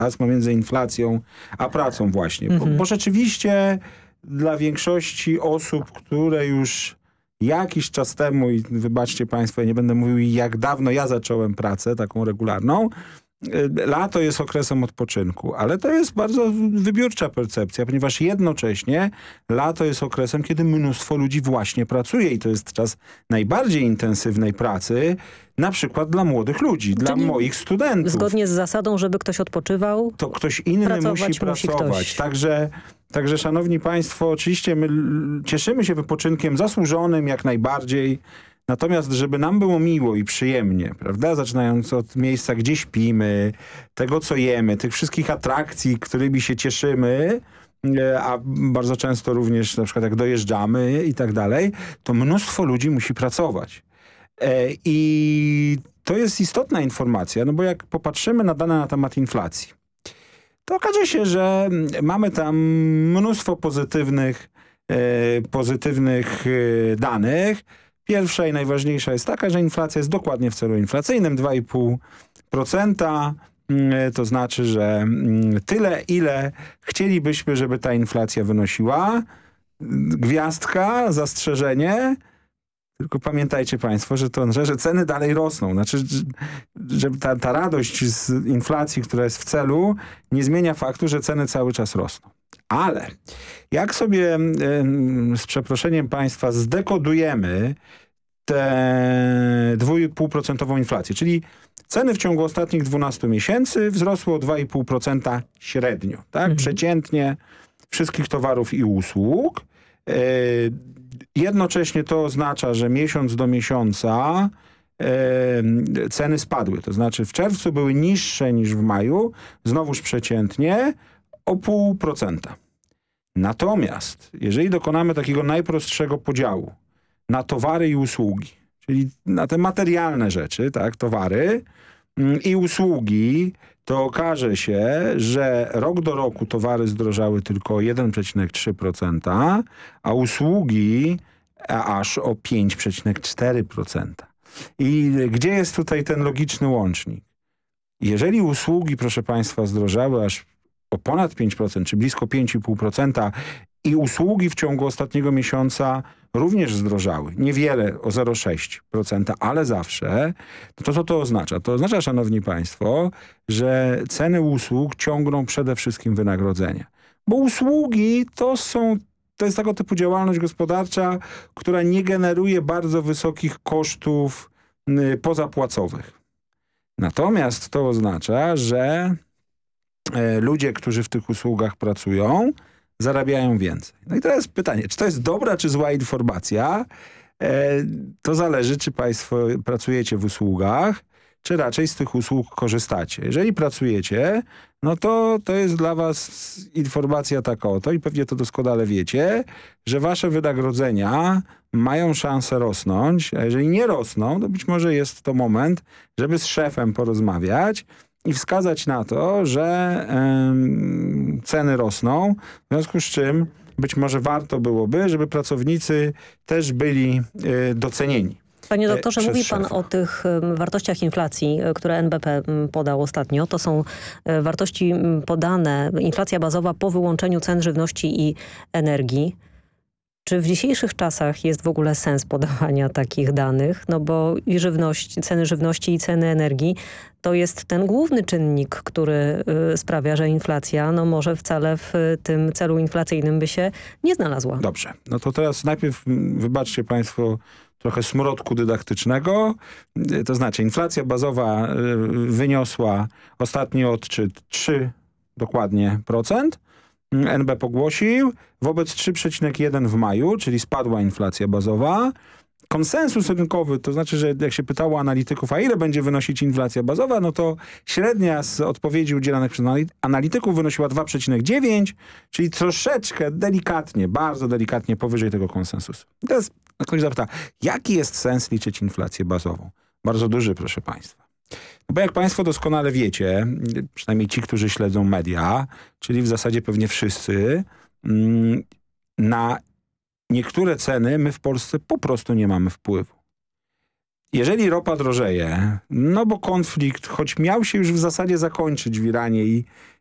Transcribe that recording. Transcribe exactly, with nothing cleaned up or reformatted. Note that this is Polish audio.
pasmo między inflacją a pracą właśnie. Mhm. Bo, bo rzeczywiście dla większości osób, które już jakiś czas temu, i wybaczcie państwo, ja nie będę mówił jak dawno ja zacząłem pracę taką regularną, lato jest okresem odpoczynku, ale to jest bardzo wybiórcza percepcja, ponieważ jednocześnie lato jest okresem, kiedy mnóstwo ludzi właśnie pracuje i to jest czas najbardziej intensywnej pracy, na przykład dla młodych ludzi, dla Czyli moich studentów. Zgodnie z zasadą, żeby ktoś odpoczywał, To ktoś inny pracować musi musi pracować. ktoś. Także, także, szanowni państwo, oczywiście my l- cieszymy się wypoczynkiem zasłużonym jak najbardziej. Natomiast, żeby nam było miło i przyjemnie, prawda? Zaczynając od miejsca, gdzie śpimy, tego, co jemy, tych wszystkich atrakcji, którymi się cieszymy, e, a bardzo często również na przykład jak dojeżdżamy i tak dalej, to mnóstwo ludzi musi pracować. E, I to jest istotna informacja, no bo jak popatrzymy na dane na temat inflacji, to okaże się, że mamy tam mnóstwo pozytywnych, e, pozytywnych e, danych. Pierwsza i najważniejsza jest taka, że inflacja jest dokładnie w celu inflacyjnym, dwa i pół procenta. To znaczy, że tyle, ile chcielibyśmy, żeby ta inflacja wynosiła. Gwiazdka, zastrzeżenie. Tylko pamiętajcie państwo, że to, że, że ceny dalej rosną. Znaczy, że, że ta, ta radość z inflacji, która jest w celu, nie zmienia faktu, że ceny cały czas rosną. Ale jak sobie z przeproszeniem państwa zdekodujemy tę dwa i pół procentową inflację, czyli ceny w ciągu ostatnich dwunastu miesięcy wzrosły o dwa i pół procenta średnio, tak? Mhm. Przeciętnie wszystkich towarów i usług. Yy, jednocześnie to oznacza, że miesiąc do miesiąca yy, ceny spadły. To znaczy w czerwcu były niższe niż w maju, znowuż przeciętnie o pół procenta. Natomiast jeżeli dokonamy takiego najprostszego podziału na towary i usługi, czyli na te materialne rzeczy, tak, towary mm, i usługi, to okaże się, że rok do roku towary zdrożały tylko o jeden przecinek trzy procenta, a usługi aż o pięć przecinek cztery procenta. I gdzie jest tutaj ten logiczny łącznik? Jeżeli usługi, proszę państwa, zdrożały aż o ponad pięć procent, czy blisko pięć i pół procenta i usługi w ciągu ostatniego miesiąca również zdrożały. Niewiele, o zero przecinek sześć procent, ale zawsze. To co to oznacza? To oznacza, szanowni państwo, że ceny usług ciągną przede wszystkim wynagrodzenia. Bo usługi to są, to jest tego typu działalność gospodarcza, która nie generuje bardzo wysokich kosztów y, pozapłacowych. Natomiast to oznacza, że y, ludzie, którzy w tych usługach pracują, zarabiają więcej. No i teraz pytanie, czy to jest dobra, czy zła informacja? E, to zależy, czy państwo pracujecie w usługach, czy raczej z tych usług korzystacie. Jeżeli pracujecie, no to to jest dla was informacja taka oto i pewnie to doskonale wiecie, że wasze wynagrodzenia mają szansę rosnąć, a jeżeli nie rosną, to być może jest to moment, żeby z szefem porozmawiać i wskazać na to, że ym, ceny rosną, w związku z czym być może warto byłoby, żeby pracownicy też byli y, docenieni. Panie doktorze, e, mówi pan szefa. o tych um, wartościach inflacji, które N B P um, podał ostatnio. To są um, wartości um, podane, inflacja bazowa po wyłączeniu cen żywności i energii. Czy w dzisiejszych czasach jest w ogóle sens podawania takich danych? No bo i żywność, ceny żywności i ceny energii to jest ten główny czynnik, który y, sprawia, że inflacja no może wcale w y, tym celu inflacyjnym by się nie znalazła. Dobrze. No to teraz najpierw wybaczcie państwo trochę smrodku dydaktycznego. To znaczy inflacja bazowa wyniosła ostatni odczyt trzy dokładnie procent. N B P ogłosił, wobec trzy przecinek jeden w maju, czyli spadła inflacja bazowa. Konsensus rynkowy, to znaczy, że jak się pytało analityków, a ile będzie wynosić inflacja bazowa, no to średnia z odpowiedzi udzielanych przez analityków wynosiła dwa przecinek dziewięć, czyli troszeczkę delikatnie, bardzo delikatnie powyżej tego konsensusu. I teraz ktoś zapyta, jaki jest sens liczyć inflację bazową? Bardzo duży, proszę państwa. No bo jak państwo doskonale wiecie, przynajmniej ci, którzy śledzą media, czyli w zasadzie pewnie wszyscy, na niektóre ceny my w Polsce po prostu nie mamy wpływu. Jeżeli ropa drożeje, no bo konflikt, choć miał się już w zasadzie zakończyć w Iranie i